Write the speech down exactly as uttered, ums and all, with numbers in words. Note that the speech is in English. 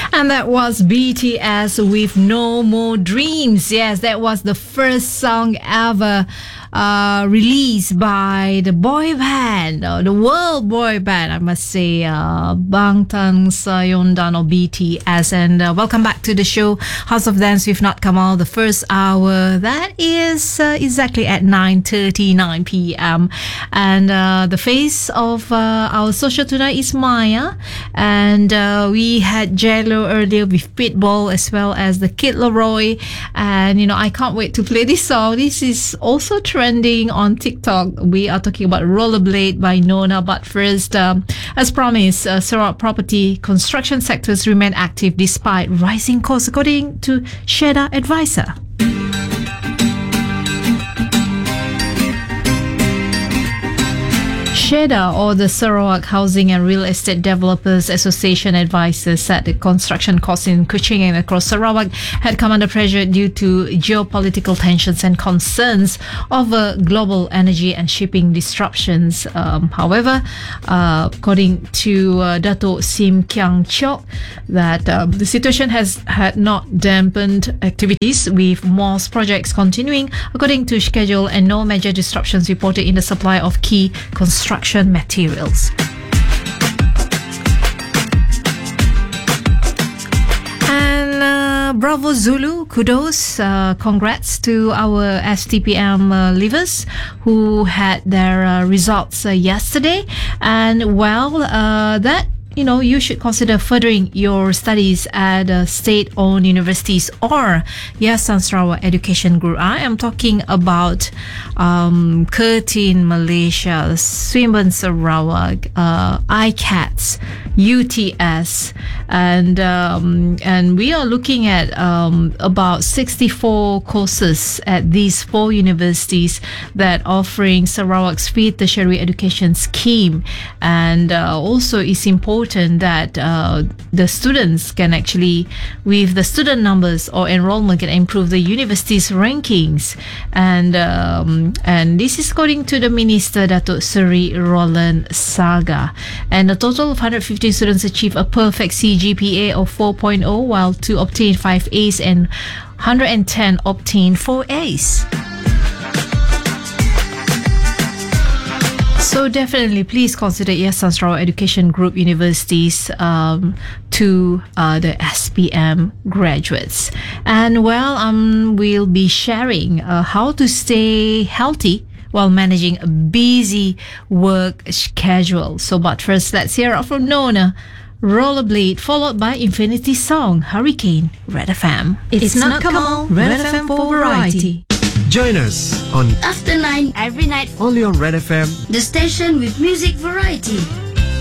And that was B T S with No More Dreams. Yes, that was the first song ever uh, released by the boy band, uh, the world boy band, I must say, uh, Bangtan Sayondan or B T S. And uh, welcome back to the show, House of Dance with Nat Kamal, the first hour. That is uh, exactly at nine thirty-nine p.m. And uh, the face of uh, our social tonight is Maya. And uh, we had Jello earlier with Pitbull, as well as the Kid Laroi. And, you know, I can't wait to play this song. This is also trending on TikTok. We are talking about Rollerblade by Nona. But first, um, as promised, uh, Sarawak property construction sectors remain active despite rising costs, according to Sheda Advisor. Sheda, or the Sarawak Housing and Real Estate Developers Association advisors, said the construction costs in Kuching and across Sarawak had come under pressure due to geopolitical tensions and concerns over global energy and shipping disruptions. Um, however, uh, according to uh, Dato' Sim Kiang Chok, that um, the situation has had not dampened activities, with most projects continuing according to schedule and no major disruptions reported in the supply of key construction materials. And uh, bravo Zulu, kudos, uh, congrats to our S T P M uh, leavers who had their uh, results uh, yesterday. And well, uh, that you know, you should consider furthering your studies at uh, state-owned universities or Yayasan Sarawak Education Group. I am talking about um, Curtin Malaysia, Swinburne Sarawak, uh, I C A T S, U T S, and um, and we are looking at um, about sixty-four courses at these four universities that offering Sarawak's free tertiary education scheme. And uh, also it's important that uh, the students can actually, with the student numbers or enrollment, can improve the university's rankings. And um, and this is according to the Minister, Datuk Seri Roland Saga. And a total of one hundred fifteen students achieve a perfect C G P A of four point oh, while two obtained five A's and one hundred ten obtained four A's. So definitely, please consider Yayasan Sarawak Education Group universities um, to uh, the S P M graduates. And well, um, we'll be sharing uh, how to stay healthy while managing a busy work schedule. So, but first, let's hear it from Nona. Rollerblade, followed by Infinity Song, Hurricane, Red F M. It's, it's not Kamal, Red, Red F M for variety. Join us on After nine every night only on Red F M, the station with music variety.